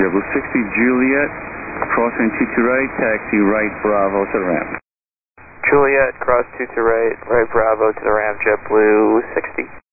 Double 60 Juliet, crossing 22 right, taxi right Bravo to the ramp. Juliet, cross 22 right, right Bravo to the ramp, JetBlue 60.